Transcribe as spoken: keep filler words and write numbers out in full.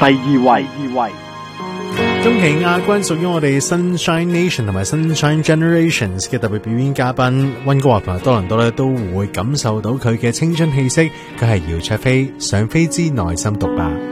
第二位。 今期亞軍屬於我哋 Sunshine Nation 同埋 Sunshine Generations 嘅特別表演嘉賓溫哥華同埋多倫多咧，都會感受到佢嘅青春氣息。佢係姚焯菲，想飛之內心獨白。